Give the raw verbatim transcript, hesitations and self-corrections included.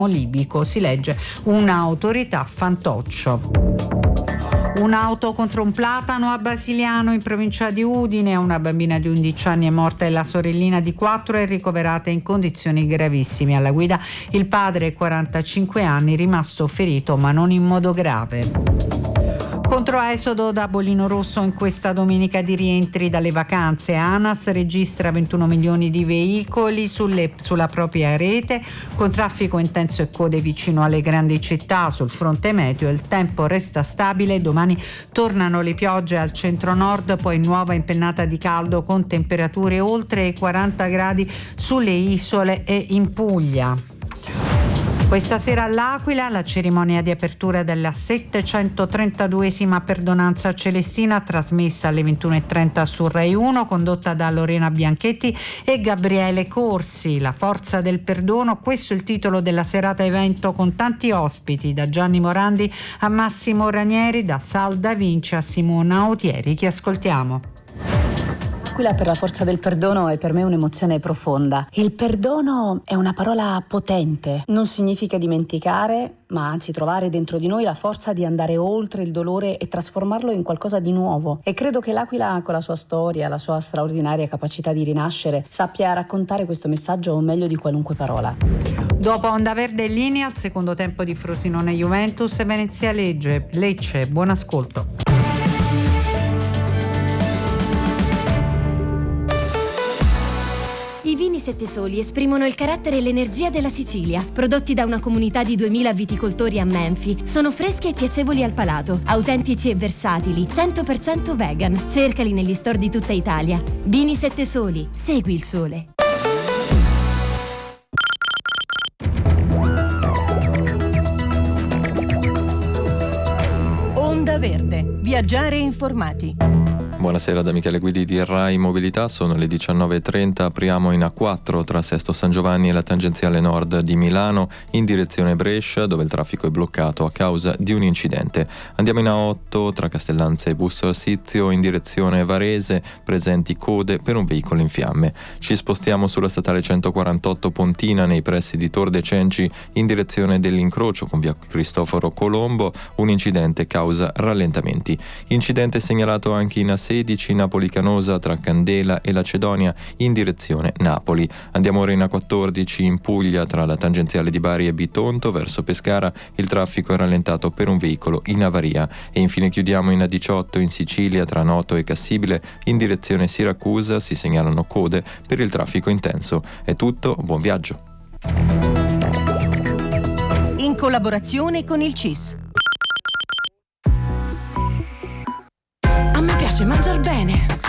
libico, si legge un'autorità fantoccio. Un'auto contro un platano a Basiliano in provincia di Udine, una bambina di undici anni è morta e la sorellina di quattro è ricoverata in condizioni gravissime. Alla guida il padre, quarantacinque anni, rimasto ferito ma non in modo grave. Controesodo da Bollino Rosso in questa domenica di rientri dalle vacanze. ANAS registra ventuno milioni di veicoli sulle, sulla propria rete, con traffico intenso e code vicino alle grandi città. Sul fronte meteo il tempo resta stabile, domani tornano le piogge al centro-nord, poi nuova impennata di caldo con temperature oltre i quaranta gradi sulle isole e in Puglia. Questa sera all'Aquila la cerimonia di apertura della settecentotrentaduesima perdonanza celestina, trasmessa alle ventuno e trenta su Rai uno, condotta da Lorena Bianchetti e Gabriele Corsi. La forza del perdono, questo è il titolo della serata evento, con tanti ospiti, da Gianni Morandi a Massimo Ranieri, da Sal Da Vinci a Simona Autieri. Chi ascoltiamo? L'Aquila per la forza del perdono è per me un'emozione profonda. Il perdono è una parola potente, non significa dimenticare, ma anzi trovare dentro di noi la forza di andare oltre il dolore e trasformarlo in qualcosa di nuovo. E credo che l'Aquila, con la sua storia, la sua straordinaria capacità di rinascere, sappia raccontare questo messaggio meglio di qualunque parola. Dopo Onda Verde e linea al secondo tempo di Frosinone Juventus e Venezia Lecce. Lecce, buon ascolto. I vini Sette Soli esprimono il carattere e l'energia della Sicilia. Prodotti da una comunità di duemila viticoltori a Menfi, sono freschi e piacevoli al palato, autentici e versatili, cento per cento vegan. Cercali negli store di tutta Italia. Vini Sette Soli, segui il sole. Onda Verde, viaggiare informati. Buonasera da Michele Guidi di Rai Mobilità, sono le diciannove e trenta, apriamo in A quattro tra Sesto San Giovanni e la tangenziale nord di Milano in direzione Brescia, dove il traffico è bloccato a causa di un incidente. Andiamo in A otto tra Castellanza e Busto Arsizio in direzione Varese, presenti code per un veicolo in fiamme. Ci spostiamo sulla statale centoquarantotto Pontina nei pressi di Tor de Cenci in direzione dell'incrocio con via Cristoforo Colombo, un incidente causa rallentamenti. Incidente segnalato anche in A sedici Napoli Canosa tra Candela e Lacedonia in direzione Napoli. Andiamo ora in A quattordici in Puglia tra la tangenziale di Bari e Bitonto verso Pescara, il traffico è rallentato per un veicolo in avaria. E infine chiudiamo in A diciotto in Sicilia tra Noto e Cassibile in direzione Siracusa, si segnalano code per il traffico intenso. È tutto, buon viaggio. In collaborazione con il C I S. A me piace mangiar bene.